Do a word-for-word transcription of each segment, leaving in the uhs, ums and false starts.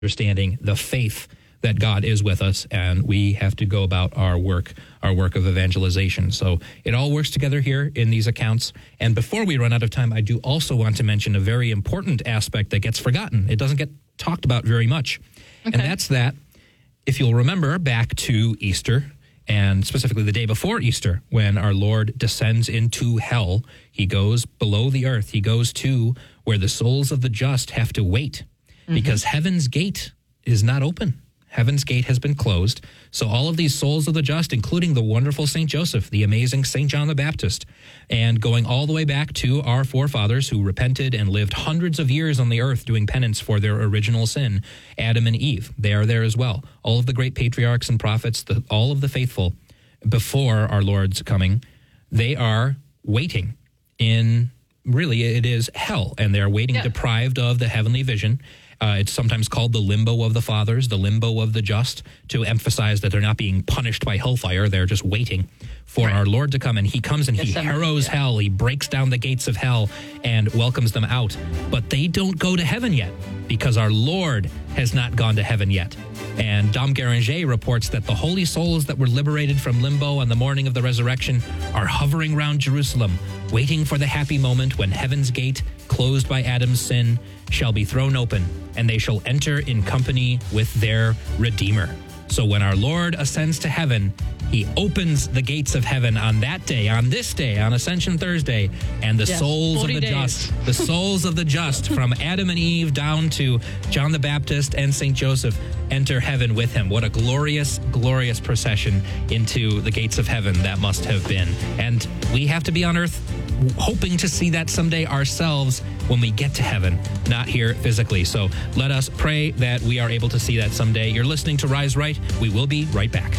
understanding the faith that God is with us, and we have to go about our work, our work of evangelization. So it all works together here in these accounts. And before we run out of time, I do also want to mention a very important aspect that gets forgotten. It doesn't get talked about very much. Okay. And that's that, if you'll remember back to Easter, and specifically the day before Easter, when our Lord descends into hell, he goes below the earth. He goes to where the souls of the just have to wait, mm-hmm. because heaven's gate is not open. Heaven's gate has been closed. So all of these souls of the just, including the wonderful Saint Joseph, the amazing Saint John the Baptist, and going all the way back to our forefathers who repented and lived hundreds of years on the earth doing penance for their original sin, Adam and Eve, they are there as well. All of the great patriarchs and prophets, the, all of the faithful before our Lord's coming, they are waiting in, really, it is hell, and they're waiting yeah. deprived of the heavenly vision. Uh, it's sometimes called the limbo of the fathers, the limbo of the just, to emphasize that they're not being punished by hellfire. They're just waiting for right. our Lord to come. And he comes and he harrows yeah. hell. He breaks down the gates of hell and welcomes them out. But they don't go to heaven yet because our Lord has not gone to heaven yet. And Dom Guéranger reports that the holy souls that were liberated from limbo on the morning of the resurrection are hovering around Jerusalem, waiting for the happy moment when heaven's gate, closed by Adam's sin, shall be thrown open, and they shall enter in company with their Redeemer. So when our Lord ascends to heaven, he opens the gates of heaven on that day, on this day, on Ascension Thursday, and the yes, souls of the days. just, the souls of the just, from Adam and Eve down to John the Baptist and Saint Joseph, enter heaven with him. What a glorious, glorious procession into the gates of heaven that must have been. And we have to be on earth hoping to see that someday ourselves when we get to heaven, not here physically. So let us pray that we are able to see that someday. You're listening to Rise Right. We will be right back.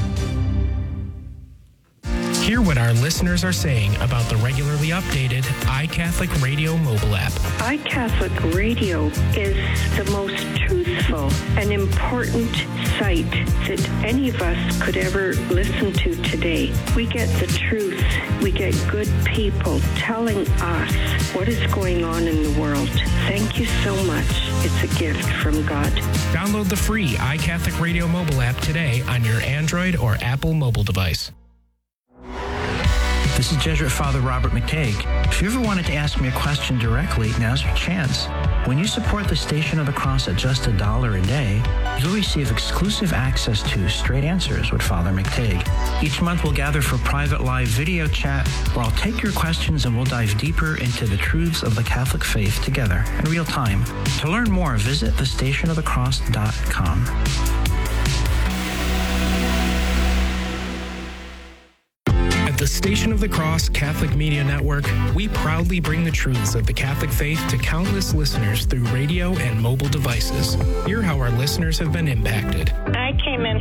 Hear what our listeners are saying about the regularly updated iCatholic Radio mobile app. iCatholic Radio is the most truthful and important site that any of us could ever listen to today. We get the truth. We get good people telling us what is going on in the world. Thank you so much. It's a gift from God. Download the free iCatholic Radio mobile app today on your Android or Apple mobile device. This is Jesuit Father Robert McTague. If you ever wanted to ask me a question directly, now's your chance. When you support the Station of the Cross at just a dollar a day, you'll receive exclusive access to Straight Answers with Father McTague. Each month we'll gather for private live video chat where I'll take your questions and we'll dive deeper into the truths of the Catholic faith together in real time. To learn more, visit the station of the cross dot com. The Station of the Cross Catholic Media Network, we proudly bring the truths of the Catholic faith to countless listeners through radio and mobile devices. Hear how our listeners have been impacted. I came in